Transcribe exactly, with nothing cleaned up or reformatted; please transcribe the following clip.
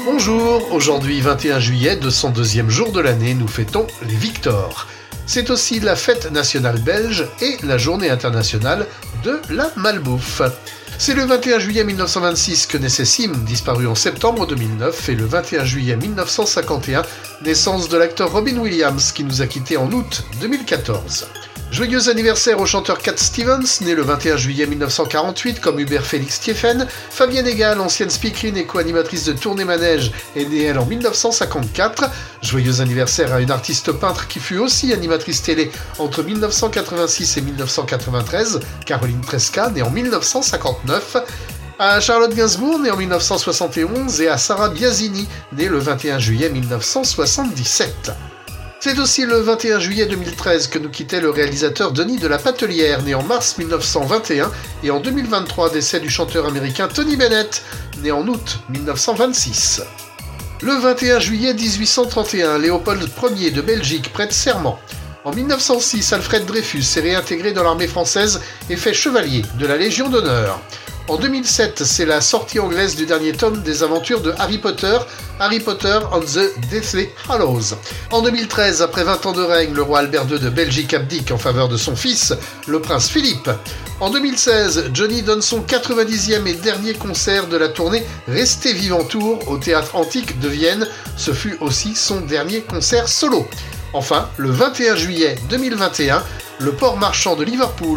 Bonjour, aujourd'hui vingt et un juillet, de son deuxième jour de l'année, nous fêtons les Victoires. C'est aussi la fête nationale belge et la journée internationale de la malbouffe. C'est le vingt et un juillet mille neuf cent vingt-six que naissait Sim, disparu en septembre deux mille neuf, et le vingt et un juillet mille neuf cent cinquante et un, naissance de l'acteur Robin Williams qui nous a quittés en août deux mille quatorze. Joyeux anniversaire au chanteur Cat Stevens, né le vingt et un juillet mille neuf cent quarante-huit comme Hubert Félix Thieffen. Fabienne Egal, ancienne speakerine et co-animatrice de Tournée Manège, est née elle en mille neuf cent cinquante-quatre. Joyeux anniversaire à une artiste peintre qui fut aussi animatrice télé entre mille neuf cent quatre-vingt-six et mille neuf cent quatre-vingt-treize, Caroline Tresca, née en mille neuf cent cinquante-neuf. À Charlotte Gainsbourg, née en mille neuf cent soixante et onze, et à Sarah Biasini, née le vingt et un juillet mille neuf cent soixante-dix-sept. C'est aussi le vingt et un juillet deux mille treize que nous quittait le réalisateur Denis de la Patelière, né en mars mille neuf cent vingt et un, et en deux mille vingt-trois, décès du chanteur américain Tony Bennett, né en août mille neuf cent vingt-six. Le vingt et un juillet dix-huit cent trente et un, Léopold Ier de Belgique prête serment. En mille neuf cent six, Alfred Dreyfus s'est réintégré dans l'armée française et fait chevalier de la Légion d'honneur. En deux mille sept, c'est la sortie anglaise du dernier tome des aventures de Harry Potter, Harry Potter and the Deathly Hallows. En deux mille treize, après vingt ans de règne, le roi Albert deux de Belgique abdique en faveur de son fils, le prince Philippe. En deux mille seize, Johnny donne son quatre-vingt-dixième et dernier concert de la tournée Restez vivant Tour au Théâtre Antique de Vienne. Ce fut aussi son dernier concert solo. Enfin, le vingt et un juillet deux mille vingt et un, le port marchand de Liverpool